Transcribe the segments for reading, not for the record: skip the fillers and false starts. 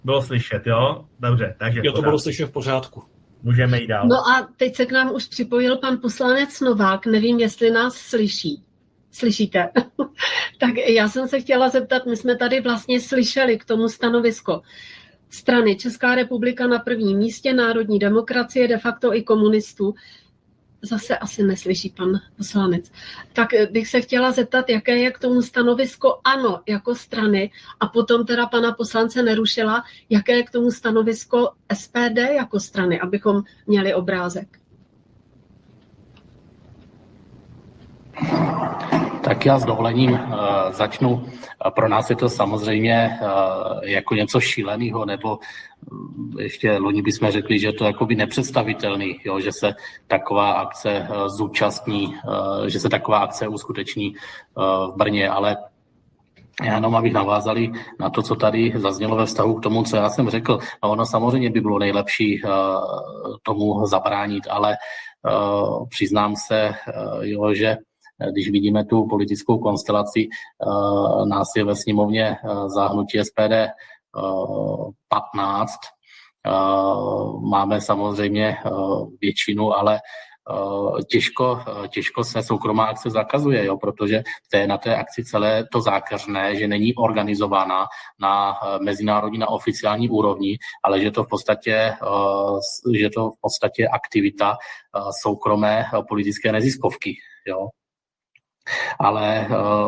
Bylo slyšet, jo? Dobře, takže Jo, to bylo slyšet v pořádku. Můžeme jít dál. No a teď se k nám už připojil pan poslanec Novák. Nevím, jestli nás slyší. Slyšíte? Tak já jsem se chtěla zeptat, my jsme tady vlastně slyšeli k tomu stanovisko strany Česká republika na prvním místě, národní demokracie, de facto i komunistů. Zase asi neslyší pan poslanec. Tak bych se chtěla zeptat, jaké je k tomu stanovisko ANO jako strany a potom teda pana poslance nerušila, jaké je k tomu stanovisko SPD jako strany, abychom měli obrázek. Tak já s dovolením začnu. Pro nás je to samozřejmě jako něco šíleného, nebo ještě loni bychom řekli, že je to jakoby nepředstavitelný, jo, že se taková akce zúčastní, že se taková akce uskuteční v Brně, ale já jenom abych navázali na to, co tady zaznělo ve vztahu k tomu, co já jsem řekl. No, ono samozřejmě by bylo nejlepší tomu zabránit, ale přiznám se, jo, že když vidíme tu politickou konstelaci, nás je ve sněmovně za hnutí SPD 15. Máme samozřejmě většinu, ale těžko se soukromá akce zakazuje, jo, protože to je na té akci celé to zákeřné, že není organizována na mezinárodní, na oficiální úrovni, ale že to v podstatě aktivita soukromé politické neziskovky, jo. Ale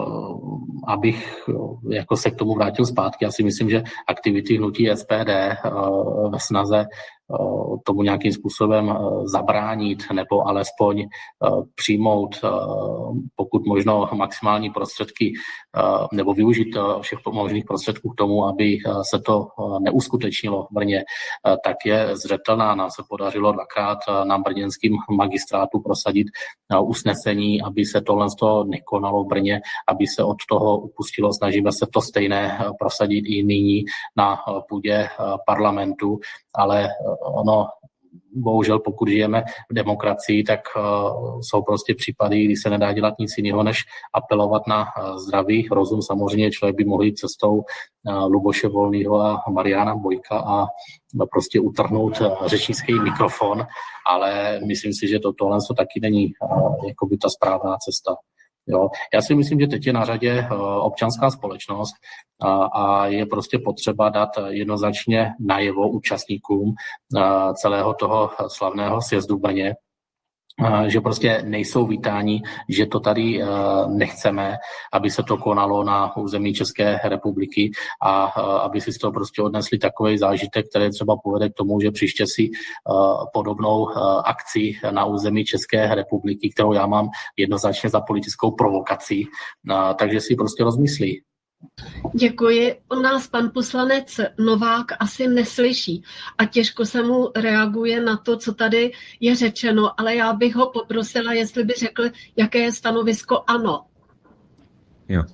abych jako se k tomu vrátil zpátky, já si myslím, že aktivity hnutí SPD ve snaze tomu nějakým způsobem zabránit nebo alespoň přijmout pokud možno maximální prostředky nebo využít všech možných prostředků k tomu, aby se to neuskutečnilo v Brně, tak je zřetelná. Nám se podařilo dvakrát na brněnském magistrátu prosadit usnesení, aby se tohle nekonalo v Brně, aby se od toho upustilo. Snažíme se to stejné prosadit i nyní na půdě parlamentu, ale ono, bohužel, pokud žijeme v demokracii, tak jsou prostě případy, kdy se nedá dělat nic jiného, než apelovat na zdravý rozum. Samozřejmě člověk by mohl jít cestou Luboše Volného a Mariana Bojka a prostě utrhnout řečnický mikrofon, ale myslím si, že tohle taky není jakoby ta správná cesta. Jo. Já si myslím, že teď je na řadě občanská společnost a je prostě potřeba dát jednoznačně najevo účastníkům celého toho slavného sjezdu v Brně, že prostě nejsou vítáni, že to tady nechceme, aby se to konalo na území České republiky a aby si z toho prostě odnesli takový zážitek, který třeba povede k tomu, že příště si podobnou akci na území České republiky, kterou já mám jednoznačně za politickou provokaci, takže si prostě rozmyslí. Děkuji. U nás pan poslanec Novák asi neslyší a těžko se mu reaguje na to, co tady je řečeno, ale já bych ho poprosila, jestli by řekl, jaké je stanovisko ANO. Jo.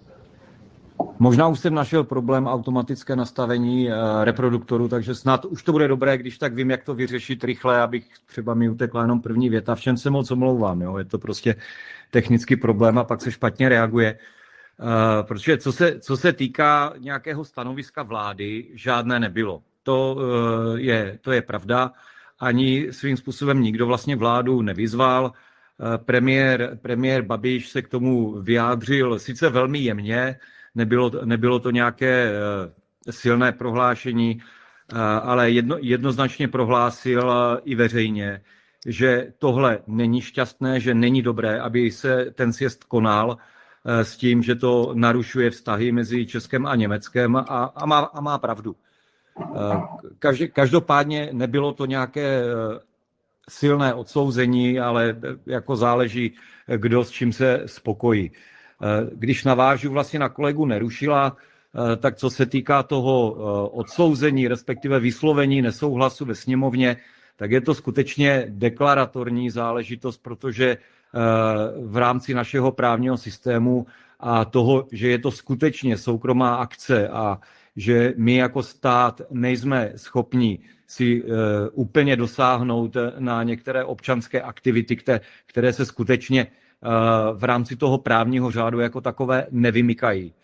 Možná už jsem našel problém automatické nastavení reproduktoru, takže snad už to bude dobré, když tak vím, jak to vyřešit rychle, abych třeba mi utekla jenom první věta. Všem se moc omlouvám, jo? Je to prostě technický problém a pak se špatně reaguje. Protože co se týká nějakého stanoviska vlády, žádné nebylo. To je pravda. Ani svým způsobem nikdo vlastně vládu nevyzval. Premiér Babiš se k tomu vyjádřil sice velmi jemně, nebylo to nějaké silné prohlášení, ale jednoznačně prohlásil i veřejně, že tohle není šťastné, že není dobré, aby se ten sjezd konal, s tím, že to narušuje vztahy mezi Českem a Německem a má pravdu. Každopádně nebylo to nějaké silné odsouzení, ale jako záleží, kdo s čím se spokojí. Když navážu vlastně na kolegu Nerušila, tak co se týká toho odsouzení, respektive vyslovení nesouhlasu ve sněmovně, tak je to skutečně deklaratorní záležitost, protože v rámci našeho právního systému a toho, že je to skutečně soukromá akce a že my jako stát nejsme schopni si úplně dosáhnout na některé občanské aktivity, které se skutečně v rámci toho právního řádu jako takové nevymykají.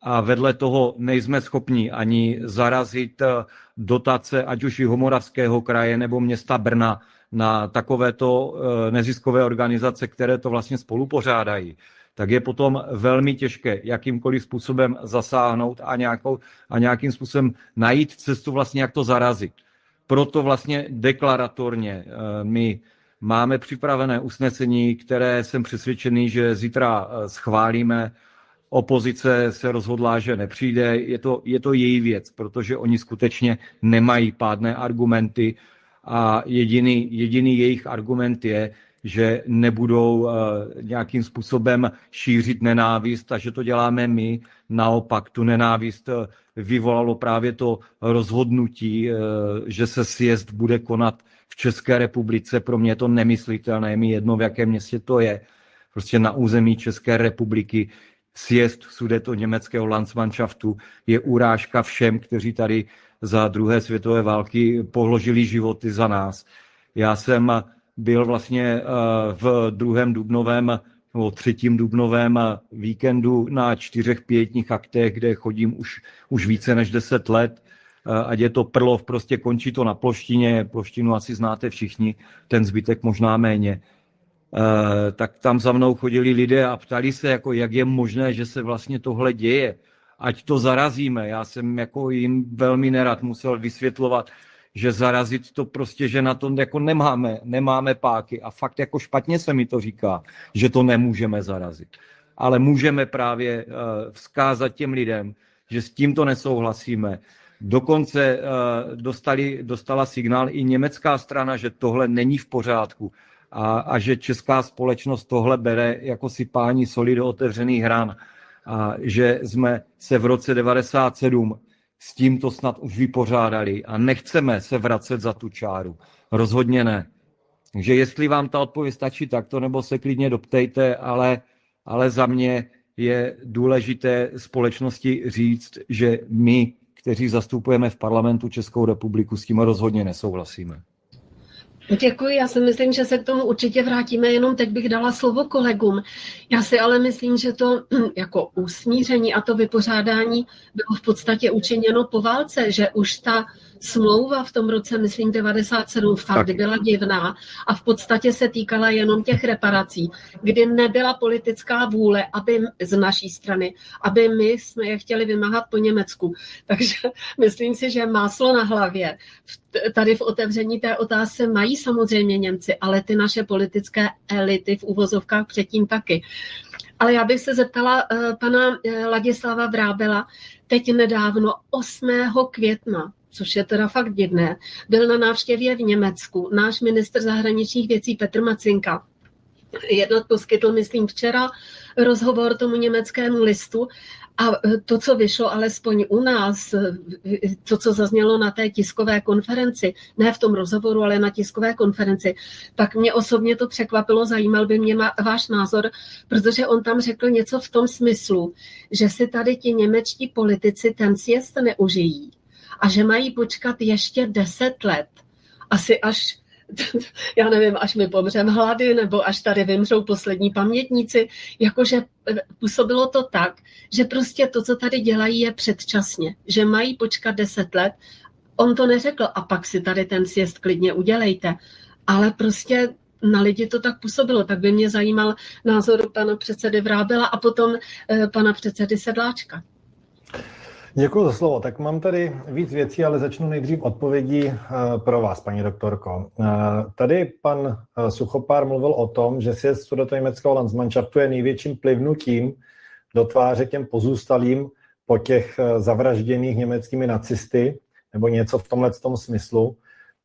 a vedle toho nejsme schopni ani zarazit dotace, ať už Jihomoravského kraje nebo města Brna, na takovéto neziskové organizace, které to vlastně spolupořádají, tak je potom velmi těžké jakýmkoliv způsobem zasáhnout a nějakým způsobem najít cestu vlastně, jak to zarazit. Proto vlastně deklaratorně my máme připravené usnesení, které jsem přesvědčený, že zítra schválíme. Opozice se rozhodla, že nepřijde. Je to její věc, protože oni skutečně nemají pádné argumenty a jediný jejich argument je, že nebudou nějakým způsobem šířit nenávist a že to děláme my. Naopak tu nenávist vyvolalo právě to rozhodnutí, že se sjezd bude konat v České republice. Pro mě je to nemyslitelné, je mi jedno, v jakém městě to je. Prostě na území České republiky sjezd Sudetoněmeckého Landsmannschaftu je urážka všem, kteří tady za druhé světové války položili životy za nás. Já jsem byl vlastně v 2. dubnovém nebo 3. dubnovém víkendu na 4 pietních aktech, kde chodím už více než 10 let. Ať je to Prlov, prostě končí to na Ploštině, Ploštinu asi znáte všichni, ten zbytek možná méně. Tak tam za mnou chodili lidé a ptali se, jako, jak je možné, že se vlastně tohle děje. Ať to zarazíme. Já jsem jako jim velmi nerad musel vysvětlovat, že zarazit to prostě, že na to jako nemáme páky a fakt jako špatně se mi to říká, že to nemůžeme zarazit. Ale můžeme právě vzkázat těm lidem, že s tímto nesouhlasíme. Dokonce dostala signál i německá strana, že tohle není v pořádku a že česká společnost tohle bere jako sypání soli do otevřených ran a že jsme se v roce 1997 s tímto snad už vypořádali a nechceme se vracet za tu čáru. Rozhodně ne. Takže jestli vám ta odpověď stačí takto, nebo se klidně doptejte, ale za mě je důležité společnosti říct, že my, kteří zastupujeme v parlamentu Českou republiku, s tím rozhodně nesouhlasíme. Děkuji, já si myslím, že se k tomu určitě vrátíme, jenom teď bych dala slovo kolegům. Já si ale myslím, že to jako usmíření a to vypořádání bylo v podstatě učiněno po válce, že už ta smlouva v tom roce, myslím, 97 fakt byla divná a v podstatě se týkala jenom těch reparací, kdy nebyla politická vůle, aby z naší strany, aby my jsme je chtěli vymáhat po Německu. Takže myslím si, že máslo na hlavě tady v otevření té otázce mají samozřejmě Němci, ale ty naše politické elity v uvozovkách předtím taky. Ale já bych se zeptala pana Ladislava Vrábela, teď nedávno 8. května, což je teda fakt divné, byl na návštěvě v Německu náš ministr zahraničních věcí Petr Macinka. Jednak poskytl, myslím, včera rozhovor tomu německému listu a to, co vyšlo alespoň u nás, to, co zaznělo na té tiskové konferenci, ne v tom rozhovoru, ale na tiskové konferenci, tak mě osobně to překvapilo, zajímal by mě váš názor, protože on tam řekl něco v tom smyslu, že si tady ti němečtí politici ten sjezd neužijí a že mají počkat ještě 10 let, asi až já nevím, až my pomřeme hlady, nebo až tady vymřou poslední pamětníci, jakože působilo to tak, že prostě to, co tady dělají, je předčasně, že mají počkat 10 let. On to neřekl a pak si tady ten sjezd klidně udělejte, ale prostě na lidi to tak působilo, tak by mě zajímal názor pana předsedy Vrábela a potom pana předsedy Sedláčka. Děkuji za slovo. Tak mám tady víc věcí, ale začnu nejdřív odpovědí pro vás, paní doktorko. Tady pan Suchopár mluvil o tom, že sjezd Sudetoněmeckého Landsmannschaftu je největším plivnutím do tváře těm pozůstalým po těch zavražděných německými nacisty, nebo něco v tomhle smyslu.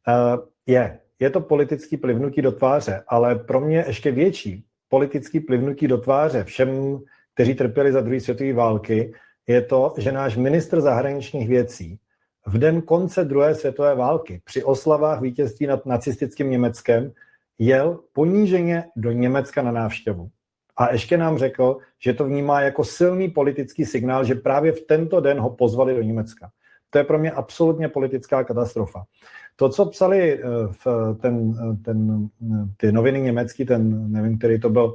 Je to politický plivnutí do tváře, ale pro mě ještě větší politický plivnutí do tváře všem, kteří trpěli za druhé světové války, je to, že náš ministr zahraničních věcí v den konce druhé světové války při oslavách vítězství nad nacistickým Německem jel poníženě do Německa na návštěvu. A ještě nám řekl, že to vnímá jako silný politický signál, že právě v tento den ho pozvali do Německa. To je pro mě absolutně politická katastrofa. To, co psali ty noviny německý, nevím, který to byl,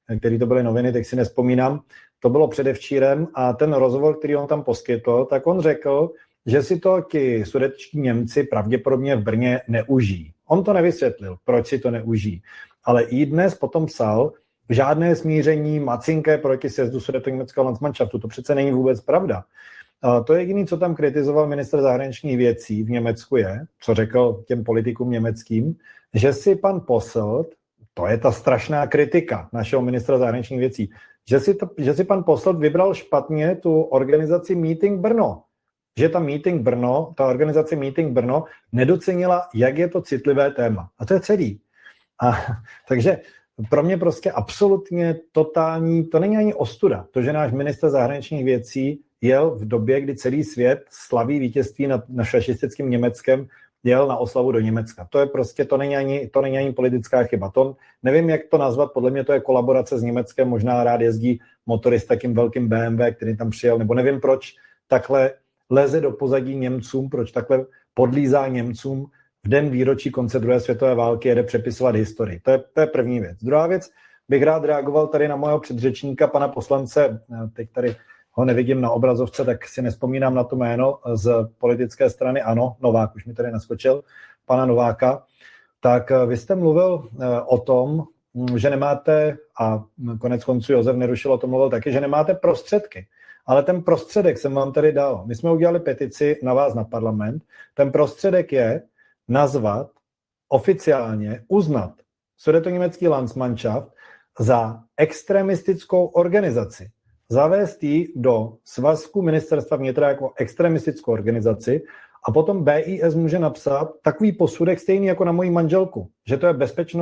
který to byly noviny, tak si nespomínám, to bylo předevčírem a ten rozhovor, který on tam poskytl, tak on řekl, že si to ti sudetští Němci pravděpodobně v Brně neužijí. On to nevysvětlil, proč si to neužijí. Ale i dnes potom psal, žádné smíření, macinké proti sjezdu Sudetoněmeckého Landsmannschaftu. To přece není vůbec pravda. To je jediné, co tam kritizoval ministr zahraničních věcí v Německu je, co řekl těm politikům německým, že si pan Posselt, to je ta strašná kritika našeho ministra zahraničních věcí, že si pan Posselt vybral špatně tu organizaci Meeting Brno. Že ta organizace Meeting Brno nedocenila, jak je to citlivé téma. A to je celý. Takže pro mě prostě absolutně totální, to není ani ostuda, to, že náš ministr zahraničních věcí jel v době, kdy celý svět slaví vítězství nad fašistickým Německem, jel na oslavu do Německa. To je prostě, to není ani politická chyba. To nevím, jak to nazvat, podle mě to je kolaborace s Německem, možná rád jezdí motorista takým velkým BMW, který tam přijel, nebo nevím, proč takhle leze do pozadí Němcům, proč takhle podlízá Němcům v den výročí konce druhé světové války jede přepisovat historii. To je první věc. Druhá věc, bych rád reagoval tady na mého předřečníka, pana poslance, teď tady ho nevidím na obrazovce, tak si nespomínám na to jméno, z politické strany ANO, Novák, už mi tady naskočil, pana Nováka. Tak vy jste mluvil o tom, že nemáte, a konec konců Josef Nerušil o tom mluvil taky, že nemáte prostředky. Ale ten prostředek jsem vám tady dal. My jsme udělali petici na vás na parlament. Ten prostředek je nazvat, oficiálně uznat Sudetoněmecký Landsmannschaft za extremistickou organizaci. Zavést ji do svazku ministerstva vnitra jako extremistickou organizaci a potom BIS může napsat takový posudek stejný jako na moji manželku, že to je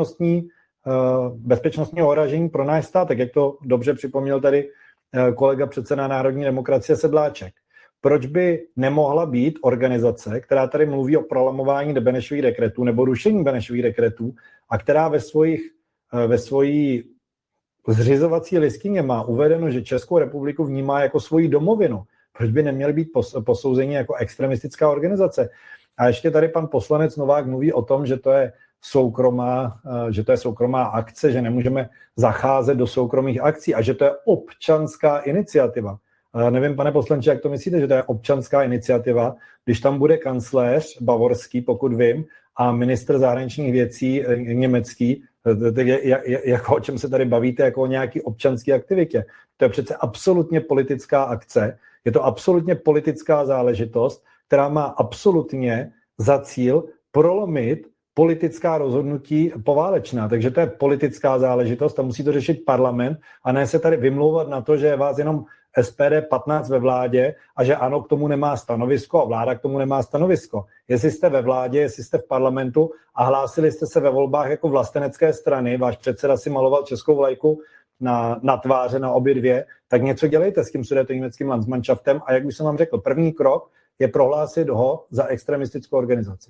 bezpečnostní ohrožení pro náš stát, tak jak to dobře připomněl tady kolega předseda Národní demokracie Sedláček. Proč by nemohla být organizace, která tady mluví o prolamování Benešových dekretů nebo rušení Benešových dekretů a která ve svojí zřizovací listině má uvedeno, že Českou republiku vnímá jako svoji domovinu. Proč by neměly být posouzení jako extremistická organizace? A ještě tady pan poslanec Novák mluví o tom, že to je soukromá akce, že nemůžeme zacházet do soukromých akcí a že to je občanská iniciativa. Nevím, pane poslanče, jak to myslíte, že to je občanská iniciativa, když tam bude kancléř bavorský, pokud vím, a ministr zahraničních věcí německý, jako o čem se tady bavíte, jako o nějaký občanský aktivitě. To je přece absolutně politická akce, je to absolutně politická záležitost, která má absolutně za cíl prolomit politická rozhodnutí poválečná. Takže to je politická záležitost a musí to řešit parlament a ne se tady vymlouvat na to, že je vás jenom SPD 15 ve vládě a že ANO k tomu nemá stanovisko a vláda k tomu nemá stanovisko. Jestli jste ve vládě, jestli jste v parlamentu a hlásili jste se ve volbách jako vlastenecké strany, váš předseda si maloval českou vlajku na tváře na obě dvě, tak něco dělejte s tím Sudetoněmeckým Landsmannschaftem a jak už jsem vám řekl, první krok je prohlásit ho za extremistickou organizaci.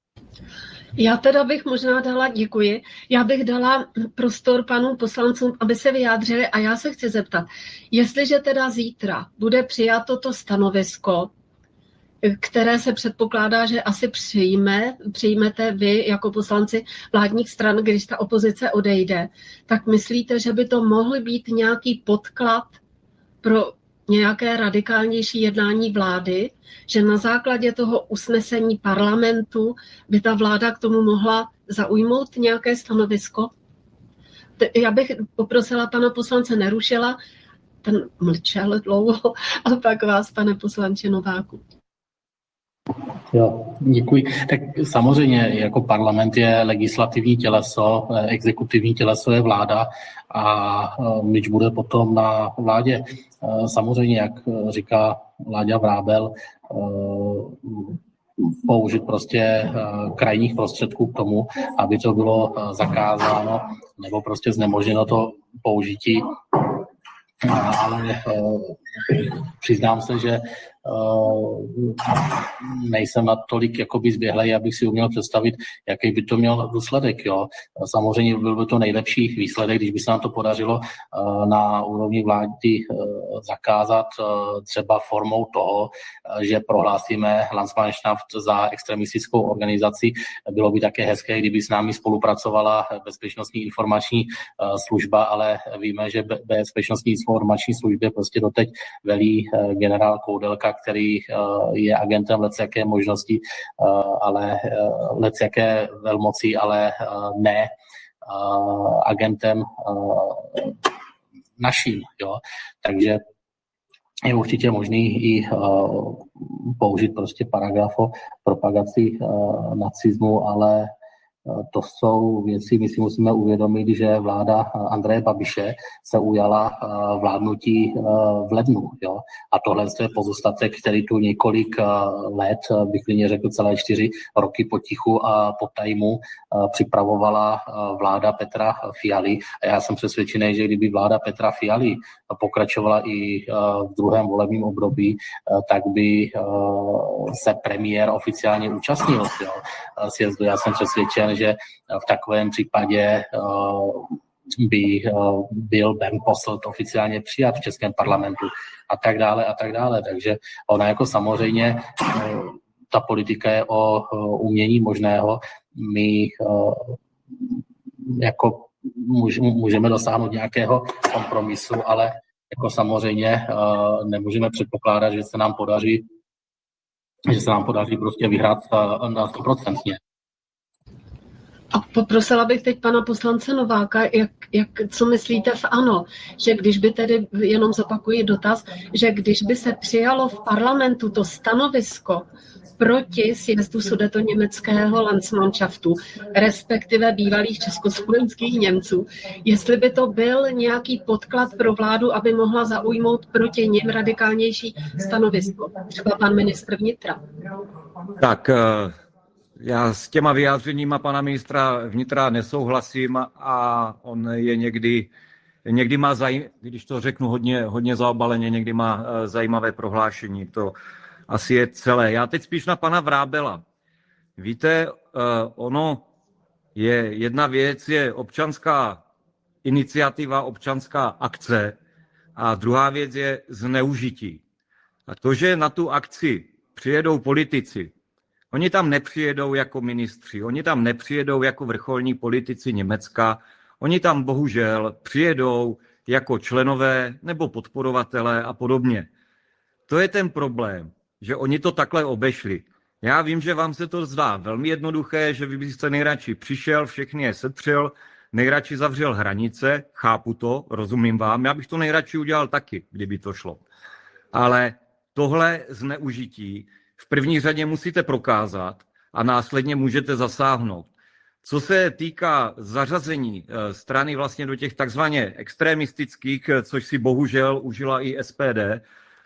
Já teda bych možná dala, děkuji, já bych dala prostor panu poslancům, aby se vyjádřili a já se chci zeptat, jestliže teda zítra bude přijato to stanovisko, které se předpokládá, že asi přijmete vy jako poslanci vládních stran, když ta opozice odejde, tak myslíte, že by to mohl být nějaký podklad pro nějaké radikálnější jednání vlády, že na základě toho usnesení parlamentu by ta vláda k tomu mohla zaujmout nějaké stanovisko? Já bych poprosila pana poslance Nerušila, ten mlčel dlouho, a pak vás, pane poslanče Nováku. Jo, děkuji. Tak samozřejmě jako parlament je legislativní těleso, exekutivní těleso je vláda a myč bude potom na vládě. Samozřejmě, jak říká Láďa Vrábel, použít prostě krajních prostředků k tomu, aby to bylo zakázáno nebo prostě znemožněno to použití. Ale přiznám se, že nejsem natolik jakoby zběhlej, abych si uměl představit, jaký by to měl důsledek. Jo. Samozřejmě byl by to nejlepší výsledek, když by se nám to podařilo na úrovni vlády zakázat třeba formou toho, že prohlásíme Landsmannschaft za extremistickou organizaci. Bylo by také hezké, kdyby s námi spolupracovala Bezpečnostní informační služba, ale víme, že Bezpečnostní informační službě prostě doteď velí generál Koudelka, který je agentem lecjaké možnosti, ale lecjaké velmoci, ale ne agentem naším. Jo. Takže je určitě možný i použít prostě paragraf o propagaci nacismu, ale to jsou věci, my si musíme uvědomit, že vláda Andreje Babiše se ujala vládnutí v lednu. Jo? A tohle je pozůstatek, který tu několik let, bych klidně řekl celé 4 roky potichu a po tajmu připravovala vláda Petra Fialy. A já jsem přesvědčený, že kdyby vláda Petra Fialy pokračovala i v druhém volebním období, tak by se premiér oficiálně účastnil sjezdu. Já jsem přesvědčen, že v takovém případě by byl Bernd Posselt oficiálně přijat v českém parlamentu a tak dále a tak dále. Takže ona jako samozřejmě, ta politika je o umění možného. My jako můžeme dosáhnout nějakého kompromisu, ale jako samozřejmě nemůžeme předpokládat, že se nám podaří prostě vyhrát na 100%. A poprosila bych teď pana poslance Nováka, co myslíte v ANO, že když by tedy, jenom zopakuji dotaz, že když by se přijalo v parlamentu to stanovisko proti sjezdu sudetoněmeckého Landsmannschaftu, respektive bývalých československých Němců, jestli by to byl nějaký podklad pro vládu, aby mohla zaujmout proti něm radikálnější stanovisko, třeba pan ministr vnitra. Tak já s těma vyjádřeníma pana ministra vnitra nesouhlasím a on je někdy má, když to řeknu hodně zaobaleně, někdy má zajímavé prohlášení. To asi je celé. Já teď spíš na pana Vrábela. Víte, ono je jedna věc, je občanská iniciativa, občanská akce a druhá věc je zneužití. A to, že na tu akci přijedou politici, oni tam nepřijedou jako ministři, oni tam nepřijedou jako vrcholní politici Německa, oni tam bohužel přijedou jako členové nebo podporovatelé a podobně. To je ten problém, že oni to takhle obešli. Já vím, že vám se to zdá velmi jednoduché, že vy byste nejradši přišel, všechny je setřel, nejradši zavřel hranice, chápu to, rozumím vám, já bych to nejradši udělal taky, kdyby to šlo. Ale tohle zneužití v první řadě musíte prokázat a následně můžete zasáhnout. Co se týká zařazení strany vlastně do těch takzvaně extremistických, což si bohužel užila i SPD,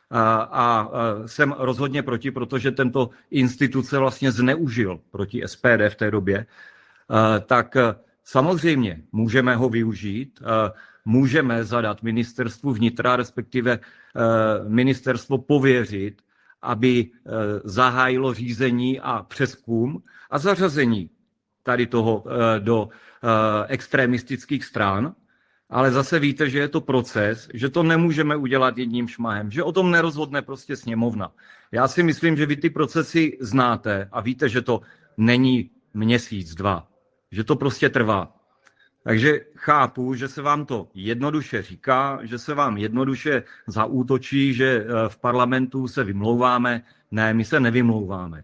a jsem rozhodně proti, protože tento instituce vlastně zneužil proti SPD v té době, tak samozřejmě můžeme ho využít, můžeme zadat ministerstvu vnitra, respektive ministerstvo pověřit, aby zahájilo řízení a přezkum a zařazení tady toho do extremistických stran, ale zase víte, že je to proces, že to nemůžeme udělat jedním šmahem, že o tom nerozhodne prostě sněmovna. Já si myslím, že vy ty procesy znáte a víte, že to není měsíc, 2, že to prostě trvá. Takže chápu, že se vám to jednoduše říká, že se vám jednoduše zaútočí, že v parlamentu se vymlouváme. Ne, my se nevymlouváme.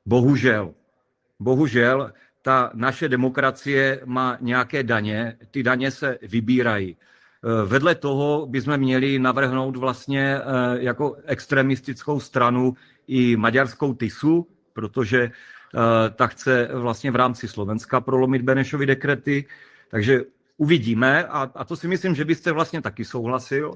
Bohužel, ta naše demokracie má nějaké daně, ty daně se vybírají. Vedle toho bychom měli navrhnout vlastně jako extremistickou stranu i maďarskou TISu, protože ta chce vlastně v rámci Slovenska prolomit Benešovy dekrety. Takže uvidíme a to si myslím, že byste vlastně taky souhlasil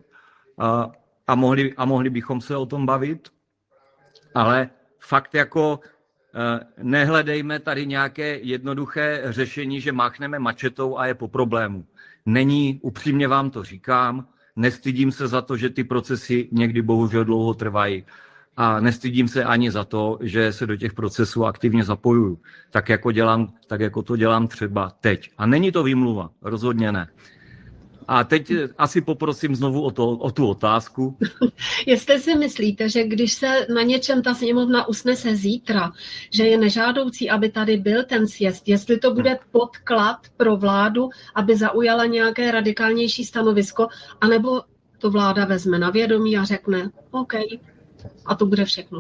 a mohli bychom se o tom bavit, ale fakt jako nehledejme tady nějaké jednoduché řešení, že máchneme mačetou a je po problému. Není, upřímně vám to říkám, nestydím se za to, že ty procesy někdy bohužel dlouho trvají. a nestydím se ani za to, že se do těch procesů aktivně zapojuju, tak jako to dělám třeba teď. A není to výmluva, rozhodně ne. A teď asi poprosím znovu o tu otázku. Jestli si myslíte, že když se na něčem ta sněmovna usnese zítra, že je nežádoucí, aby tady byl ten sjezd, jestli to bude podklad pro vládu, aby zaujala nějaké radikálnější stanovisko, anebo to vláda vezme na vědomí a řekne OK, a to bude všechno.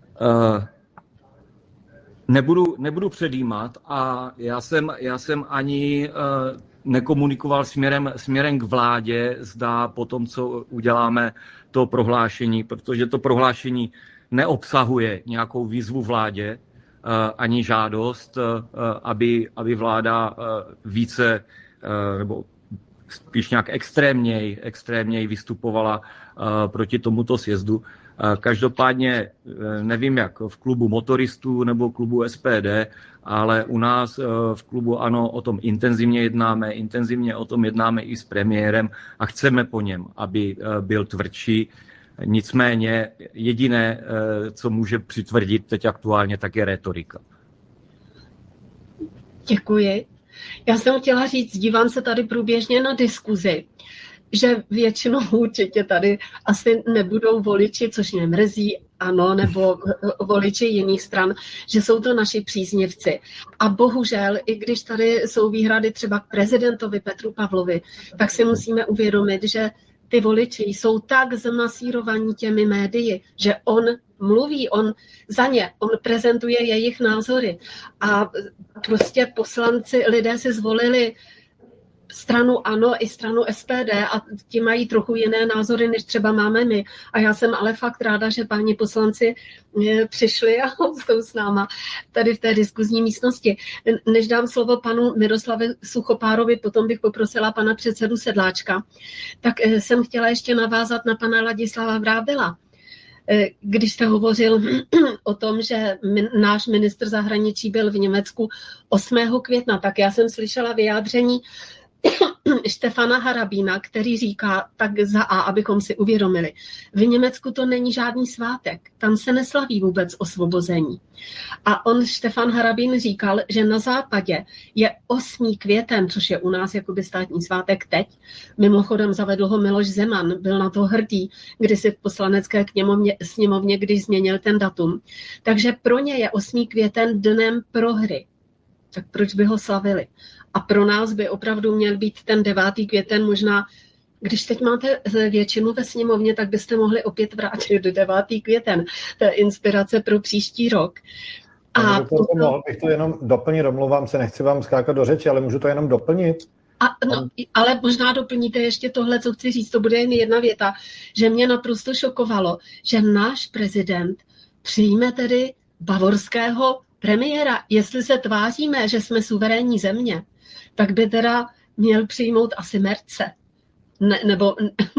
Nebudu předjímat a já jsem ani nekomunikoval směrem k vládě, zda po tom, co uděláme to prohlášení, protože to prohlášení neobsahuje nějakou výzvu vládě ani žádost, aby vláda více nebo spíš nějak extrémněji vystupovala proti tomuto sjezdu. Každopádně nevím, jak v klubu motoristů nebo klubu SPD, ale u nás v klubu ANO o tom intenzivně o tom jednáme i s premiérem a chceme po něm, aby byl tvrdší. Nicméně jediné, co může přitvrdit teď aktuálně, tak je rétorika. Děkuji. Já jsem chtěla říct, dívám se tady průběžně na diskuzi, že většinou určitě tady asi nebudou voliči, což mě mrzí, ano, nebo voliči jiných stran, že jsou to naši příznivci. A bohužel, i když tady jsou výhrady třeba k prezidentovi Petru Pavlovi, tak si musíme uvědomit, že ty voliči jsou tak zmasírovaní těmi médii, že on mluví, on prezentuje jejich názory. A prostě poslanci, lidé si zvolili stranu ANO i stranu SPD a ti mají trochu jiné názory, než třeba máme my. A já jsem ale fakt ráda, že páni poslanci přišli a jsou s náma tady v té diskuzní místnosti. Než dám slovo panu Miroslavu Suchopárovi, potom bych poprosila pana předsedu Sedláčka, tak jsem chtěla ještě navázat na pana Ladislava Vrábela. Když jste hovořil o tom, že náš ministr zahraničí byl v Německu 8. května, tak já jsem slyšela vyjádření Štefana Harabína, který říká, tak za A, abychom si uvědomili, v Německu to není žádný svátek, tam se neslaví vůbec osvobození. A Štefan Harabín říkal, že na západě je 8. květen, což je u nás jakoby státní svátek teď. Mimochodem zavedl ho Miloš Zeman, byl na to hrdý, když si v poslanecké sněmovně, když změnil ten datum. Takže pro ně je 8. květen dnem prohry. Tak proč by ho slavili? A pro nás by opravdu měl být ten 9. květen možná, když teď máte většinu ve sněmovně, tak byste mohli opět vrátit do 9. květen. To je inspirace pro příští rok. A mohl bych to jenom doplnit, domluvám se, nechci vám skákat do řeči, ale můžu to jenom doplnit? Ale možná doplníte ještě tohle, co chci říct, to bude jen jedna věta, že mě naprosto šokovalo, že náš prezident přijme tedy bavorského premiéra. Jestli se tváříme, že jsme suverénní země, tak by teda měl přijmout asi Merce nebo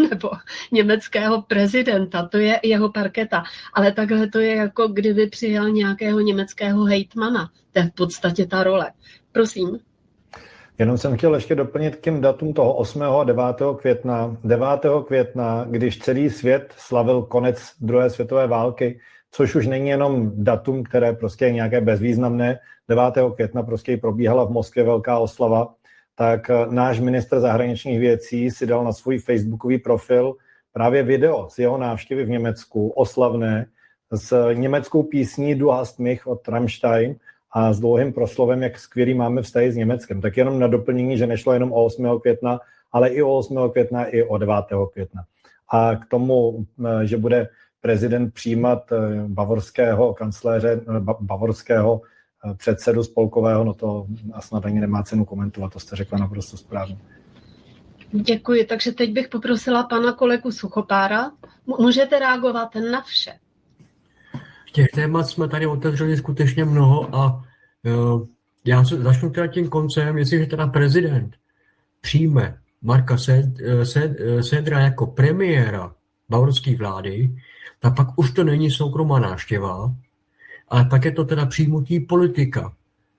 německého prezidenta, to je jeho parketa. Ale takhle to je jako kdyby přijal nějakého německého hejtmana. To je v podstatě ta role. Prosím. Jenom jsem chtěl ještě doplnit k těm datům toho 8. a 9. května. 9. května, když celý svět slavil konec druhé světové války, což už není jenom datum, které prostě je nějaké bezvýznamné. 9. května prostě probíhala v Moskvě velká oslava, tak náš ministr zahraničních věcí si dal na svůj facebookový profil právě video z jeho návštěvy v Německu, oslavné, s německou písní Du hast mich od Rammstein a s dlouhým proslovem, jak skvělý máme vztahy s Německem. Tak jenom na doplnění, že nešlo jenom o 8. května, ale i o 8. května, i o 9. května. A k tomu, že bude prezident přijímat bavorského kancléře, bavorského předsedu spolkového, no to snad ani nemá cenu komentovat, to jste řekla naprosto správně. Děkuji, takže teď bych poprosila pana kolegu Suchopára. Můžete reagovat na vše. Těch témat jsme tady otevřeli skutečně mnoho a já začnu teda tím koncem, jestliže teda prezident přijme Marka Södera jako premiéra bavorské vlády, tak pak už to není soukromá návštěva, ale pak je to teda přijmutí politika.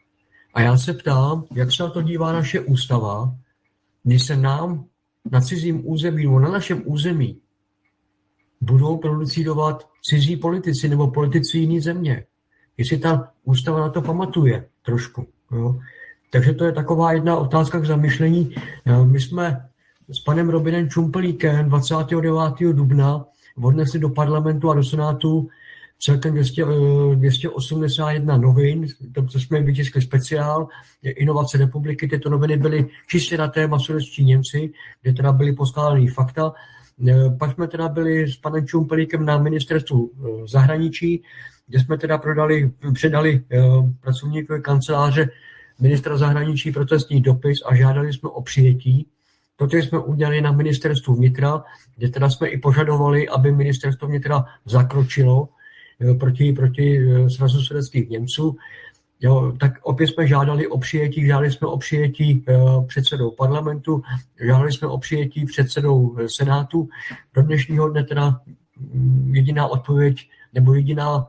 A já se ptám, jak se na to dívá naše ústava, když se nám na cizím území nebo na našem území budou producírovat cizí politici nebo politici jiné země. Jestli ta ústava na to pamatuje trošku. Jo. Takže to je taková jedna otázka k zamyšlení. My jsme s panem Robinem Čumpelíkem 29. dubna odnesli do parlamentu a do senátu celkem 281 novin, to jsme vytiskli speciál, Inovace republiky. Tyto noviny byly čistě na téma sudetští Němci, kde teda byly poskládaný fakta. Pak jsme teda byli s panem Čumpelíkem na ministerstvu zahraničí, kde jsme teda předali pracovníkovi kanceláře ministra zahraničí protestní dopis a žádali jsme o přijetí. Toto jsme udělali na ministerstvu vnitra, kde teda jsme i požadovali, aby ministerstvo vnitra zakročilo proti Svazu sudetských Němců. Jo, tak opět jsme žádali jsme o přijetí předsedou parlamentu, žádali jsme o přijetí předsedou senátu. Do dnešního dne teda jediná odpověď nebo jediná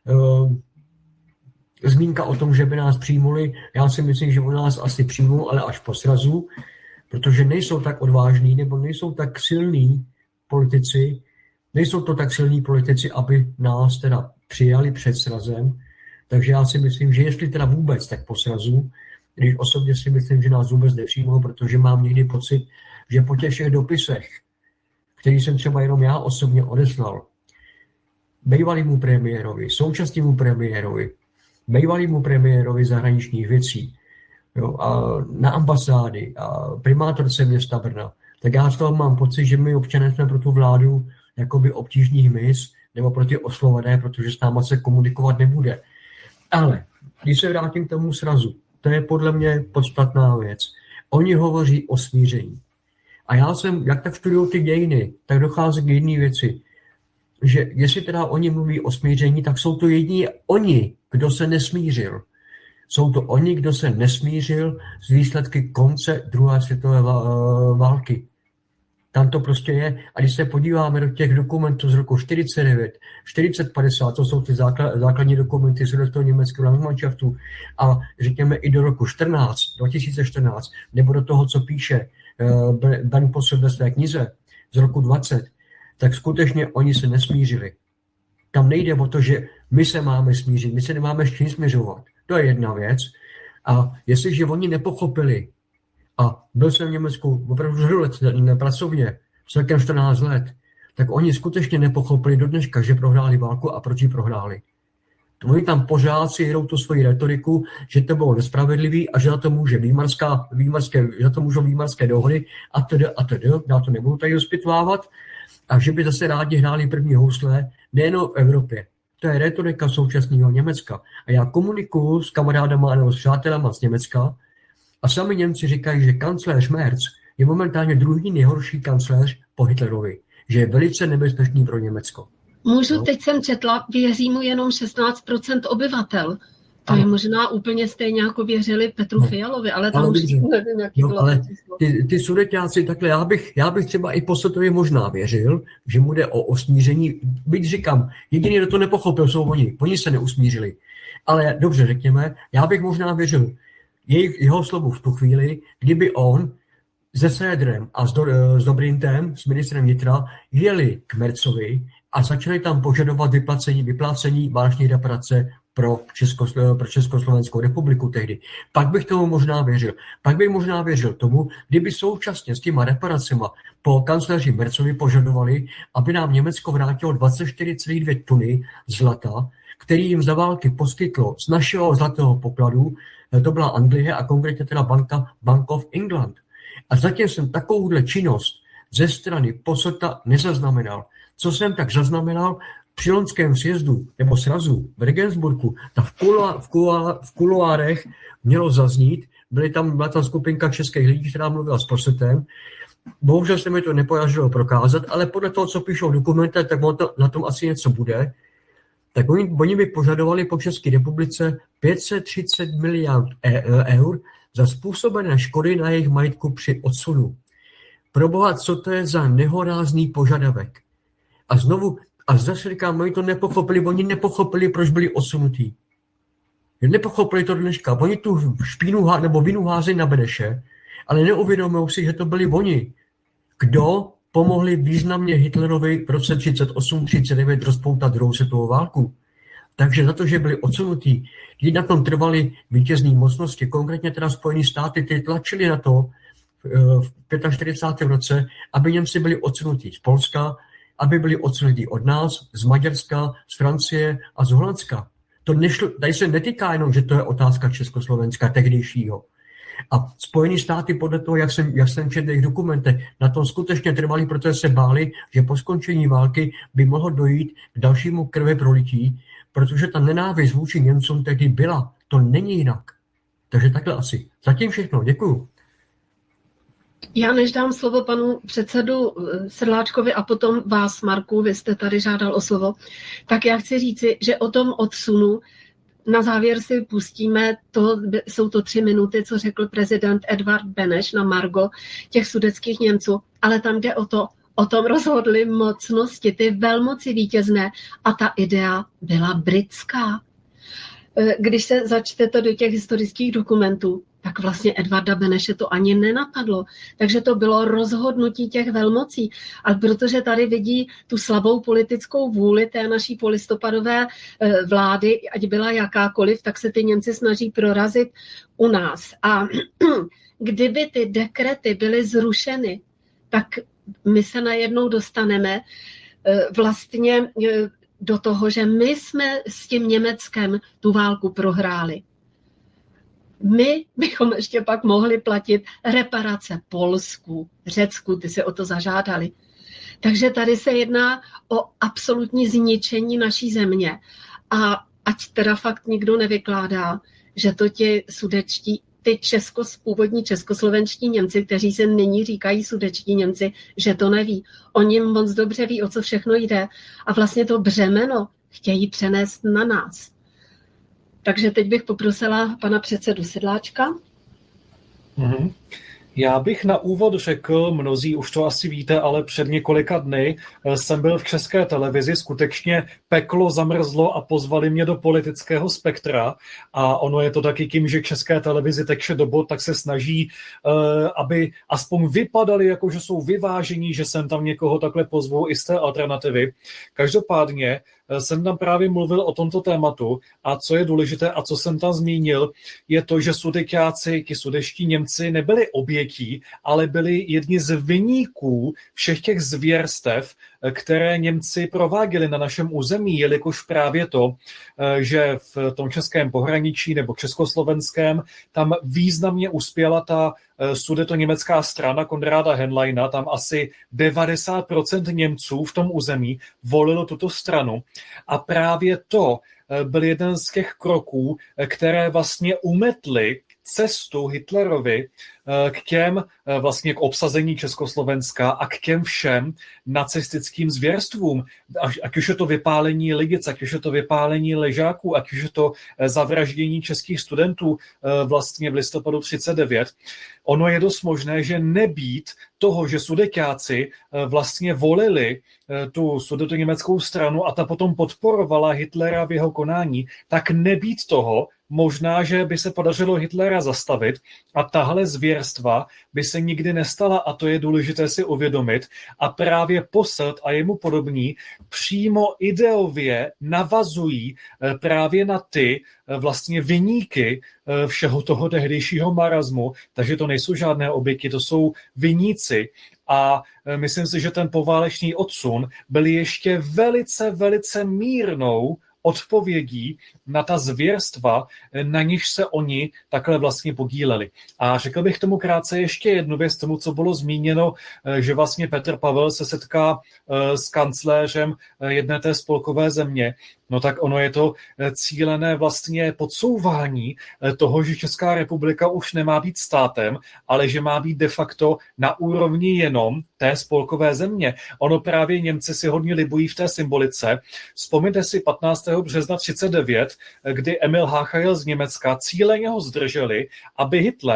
zmínka o tom, že by nás přijmuli. Já si myslím, že u nás asi přijmou, ale až po srazu, protože nejsou tak odvážní nebo nejsou tak silní politici, aby nás teda přijali před srazem. Takže já si myslím, že jestli teda vůbec, tak po srazu, když osobně si myslím, že nás vůbec nepřijmou, protože mám někdy pocit, že po těch všech dopisech, který jsem třeba jenom já osobně odeslal, bývalýmu premiérovi, současnému premiérovi, bývalýmu premiérovi zahraničních věcí, jo, a na ambasády a primátorce města Brna, tak já z toho mám pocit, že my občané jsme pro tu vládu jakoby obtížný hmyz nebo pro ty oslované, protože s náma se komunikovat nebude. Ale když se vrátím k tomu srazu, to je podle mě podstatná věc. Oni hovoří o smíření. A já jsem, jak tak studuju ty dějiny, tak dochází k jedné věci, že jestli teda oni mluví o smíření, tak jsou to jediní oni, kdo se nesmířil. Jsou to oni, kdo se nesmířil z výsledky konce druhé světové války. Tam to prostě je. A když se podíváme do těch dokumentů z roku 49, 40-50, to jsou ty základní dokumenty sudetského německého Landsmannschaftu, a řekněme i do roku 2014, nebo do toho, co píše Ben Posselt ve své knize z roku 20, tak skutečně oni se nesmířili. Tam nejde o to, že my se máme smířit, my se nemáme s čím směřovat. To je jedna věc. A jestliže oni nepochopili, a byl jsem v Německu opravdu řadu let pracovně, celkem 14 let, tak oni skutečně nepochopili do dneška, že prohráli válku a proč ji prohráli. Oni tam pořád si jedou tu svoji retoriku, že to bylo nespravedlivý a že za to může výmarské dohody a tedy, já to nebudu tady rozpitvávat, a že by zase rádi hráli první housle nejen v Evropě. To je retorika současného Německa. A já komunikuju s kamarádama nebo s přátelama z Německa a sami Němci říkají, že kancléř Merz je momentálně druhý nejhorší kancléř po Hitlerovi, že je velice nebezpečný pro Německo. Můžu, teď jsem četla, věří mu jenom 16% obyvatel. To je možná úplně stejně, jako věřili Petru Fialovi, ale tam už nevím, jaký bylo ale ty Sudeťáci, takhle já bych třeba i Posseltovi možná věřil, že mu jde o osmíření. Byť říkám, jediný, kdo to nepochopil, jsou oni se neusmířili. Ale dobře, řekněme, já bych možná věřil jeho slovu v tu chvíli, kdyby on se Söderem a s Dobrintem, s ministrem vnitra, jeli k Merzovi a začali tam požadovat vyplácení válečné reparace pro Československou republiku tehdy. Pak bych tomu možná věřil. Pak bych možná věřil tomu, kdyby současně s těma reparacema po kancléři Merzovi požadovali, aby nám Německo vrátilo 24,2 tuny zlata, který jim za války poskytlo z našeho zlatého pokladu, to byla Anglie a konkrétně teda Bank of England. A zatím jsem takovouhle činnost ze strany Posselta nezaznamenal. Co jsem tak zaznamenal, při loňském sjezdu nebo srazu v Regensburgu, v kuloárech mělo zaznít, byla tam skupinka českých lidí, která mluvila s Posseltem. Bohužel se mi to nepodařilo prokázat, ale podle toho, co píšou dokumenty, tak na tom asi něco bude. Tak oni by požadovali po České republice 530 miliard eur za způsobené škody na jejich majetku při odsunu. Proboha, co to je za nehorázný požadavek? A zase říkám, oni to nepochopili, oni nepochopili, proč byli odsunutí. Nepochopili to dneška. Oni tu špínu nebo vinu házejí na Beneše, ale neuvědomují si, že to byli oni. Kdo pomohli významně Hitlerovi v roce 1938-1939 rozpoutat druhou světovou válku. Takže za to, že byli odsunutí, když na tom trvali vítězné mocnosti, konkrétně teda Spojené státy, ty tlačili na to v 45. roce, aby Němci byli odsunutí z Polska, aby byli odsunutí od nás, z Maďarska, z Francie a z Holandska. To nešlo, tady se netýká jenom, že to je otázka Československa tehdejšího. A Spojené státy podle toho, jak jsem četl jejich dokumentech, na tom skutečně trvali, protože se báli, že po skončení války by mohlo dojít k dalšímu krveprolití, protože ta nenávist vůči Němcům tehdy byla. To není jinak. Takže takhle asi. Zatím všechno. Děkuju. Já než dám slovo panu předsedu Sedláčkovi a potom vás, Marku, vy jste tady žádal o slovo, tak já chci říci, že o tom odsunu na závěr si pustíme, jsou to 3 minuty, co řekl prezident Edvard Beneš na margo těch sudetských Němců, ale tam jde o tom rozhodly mocnosti, ty velmoci vítězné a ta idea byla britská. Když se začtete do těch historických dokumentů, tak vlastně Edvarda Beneše to ani nenapadlo. Takže to bylo rozhodnutí těch velmocí. Ale protože tady vidí tu slabou politickou vůli té naší polistopadové vlády, ať byla jakákoliv, tak se ty Němci snaží prorazit u nás. A kdyby ty dekrety byly zrušeny, tak my se najednou dostaneme vlastně do toho, že my jsme s tím Německem tu válku prohráli. My bychom ještě pak mohli platit reparace Polsku, Řecku, ty se o to zažádali. Takže tady se jedná o absolutní zničení naší země. A ať teda fakt nikdo nevykládá, že to ti sudečtí, ty původní českoslovenští Němci, kteří se nyní říkají sudečtí Němci, že to neví. Oni moc dobře ví, o co všechno jde. A vlastně to břemeno chtějí přenést na nás. Takže teď bych poprosila pana předsedu Sedláčka. Já bych na úvod řekl, mnozí už to asi víte, ale před několika dny jsem byl v České televizi, skutečně peklo zamrzlo a pozvali mě do politického spektra a ono je to taky tím, že České televizi teče do bod, tak se snaží, aby aspoň vypadali, jako že jsou vyvážení, že jsem tam někoho takhle pozvou i z té alternativy. Každopádně jsem tam právě mluvil o tomto tématu a co je důležité a co jsem tam zmínil, je to, že sudeťáci, ti sudeští Němci nebyli obětí, ale byli jedni z viníků všech těch zvěrstev, které Němci prováděli na našem území, jelikož právě to, že v tom českém pohraničí nebo československém tam významně uspěla ta sudetoněmecká strana Konráda Henleina, tam asi 90% Němců v tom území volilo tuto stranu a právě to byl jeden z těch kroků, které vlastně umetly cestu Hitlerovi k obsazení Československa a k těm všem nacistickým zvěrstvům. Ať už je to vypálení Lidic, ať už je to vypálení Ležáků, ať už je to zavraždění českých studentů vlastně v listopadu 1939. Ono je dost možné, že nebýt toho, že sudeťáci vlastně volili tu sudetoněmeckou stranu a ta potom podporovala Hitlera v jeho konání, tak nebýt toho, možná, že by se podařilo Hitlera zastavit a tahle zvěrstva by se nikdy nestala a to je důležité si uvědomit. A právě Posselt a jemu podobní přímo ideově navazují právě na ty vlastně viníky všeho toho tehdejšího marazmu, takže to nejsou žádné oběti, to jsou viníci. A myslím si, že ten poválečný odsun byl ještě velice, velice mírnou odpovědí na ta zvěrstva, na nichž se oni takhle vlastně podíleli. A řekl bych tomu krátce ještě jednu věc tomu, co bylo zmíněno, že vlastně Petr Pavel se setká s kancléřem jedné té spolkové země. No tak ono je to cílené vlastně podsouvání toho, že Česká republika už nemá být státem, ale že má být de facto na úrovni jenom té spolkové země. Ono právě Němci si hodně libují v té symbolice. Vzpomeňte si 15. března 1939, kdy Emil Hácha jel z Německa, cíleně ho zdrželi, aby Hitler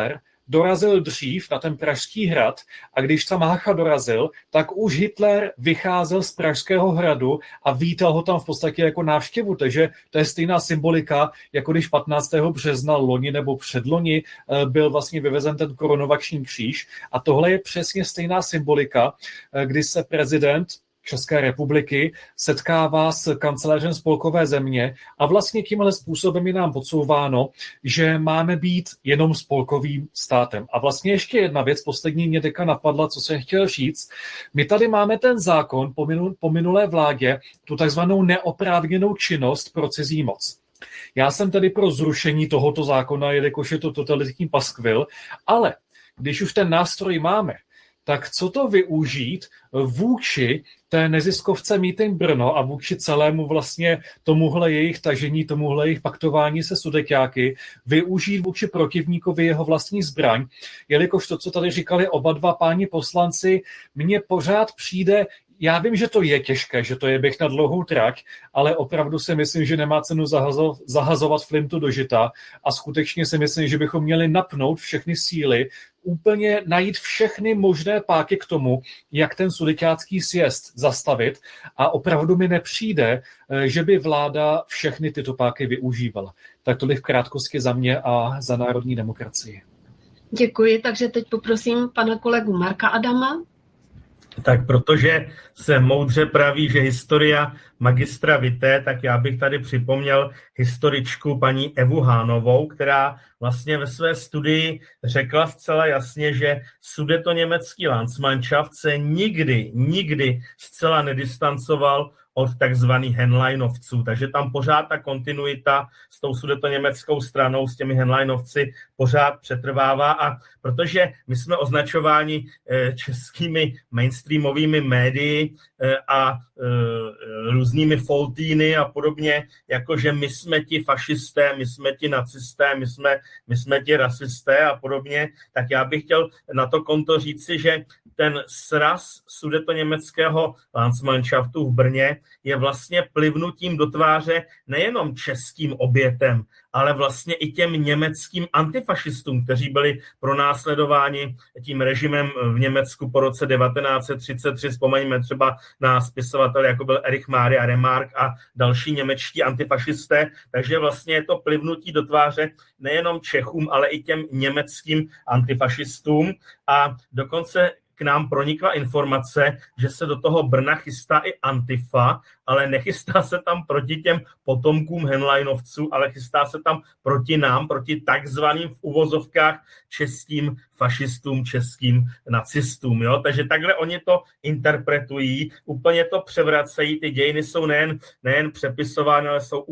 dorazil dřív na ten Pražský hrad a když tam Hácha dorazil, tak už Hitler vycházel z Pražského hradu a vítal ho tam v podstatě jako návštěvu, takže to je stejná symbolika, jako když 15. března loni nebo předloni byl vlastně vyvezen ten korunovační kříž a tohle je přesně stejná symbolika, kdy se prezident České republiky setkává s kancléřem spolkové země a vlastně tímhle způsobem je nám podsouváno, že máme být jenom spolkovým státem. A vlastně ještě jedna věc, poslední mě teďka napadla, co jsem chtěl říct. My tady máme ten zákon po minulé vládě, tu takzvanou neoprávněnou činnost pro cizí moc. Já jsem tedy pro zrušení tohoto zákona, jelikož je to totalitní paskvil, ale když už ten nástroj máme, tak co to využít vůči té neziskovce Meeting Brno a vůči celému vlastně tomuhle jejich tažení, tomuhle jejich paktování se sudeťáky, využít vůči protivníkovi jeho vlastní zbraň, jelikož to, co tady říkali oba dva páni poslanci, mně pořád přijde. Já vím, že to je těžké, že to je běh na dlouhou trať, ale opravdu si myslím, že nemá cenu zahazovat flintu do žita a skutečně si myslím, že bychom měli napnout všechny síly, úplně najít všechny možné páky k tomu, jak ten sudeťácký sjezd zastavit a opravdu mi nepřijde, že by vláda všechny tyto páky využívala. Tak tolik v krátkosti za mě a za národní demokracii. Děkuji, takže teď poprosím pana kolegu Marka Adama. Tak protože se moudře praví, že historia magistra vitae, tak já bych tady připomněl historičku paní Evu Hánovou, která vlastně ve své studii řekla zcela jasně, že sudetoněmecký Landsmannschaft se nikdy zcela nedistancoval od takzvaných Henleinovců. Takže tam pořád ta kontinuita s tou sudetoněmeckou stranou, s těmi Henleinovci pořád přetrvává a protože my jsme označováni českými mainstreamovými médii a různými foltíny a podobně, jakože my jsme ti fašisté, my jsme ti nacisté, my jsme ti rasisté a podobně, tak já bych chtěl na to konto říci, že ten sraz sudetoněmeckého Landsmannschaftu v Brně je vlastně plivnutím do tváře nejenom českým obětem, ale vlastně i těm německým antifašistům, kteří byli pronásledováni tím režimem v Německu po roce 1933. Vzpomeňme třeba na spisovatele, jako byl Erich Maria Remarque a další němečtí antifašisté. Takže vlastně je to plivnutí do tváře nejenom Čechům, ale i těm německým antifašistům. A dokonce k nám pronikla informace, že se do toho Brna chystá i Antifa, ale nechystá se tam proti těm potomkům Henleinovců, ale chystá se tam proti nám, proti takzvaným v uvozovkách českým fašistům, českým nacistům. Jo? Takže takhle oni to interpretují, úplně to převracejí, ty dějiny jsou nejen přepisovány, ale jsou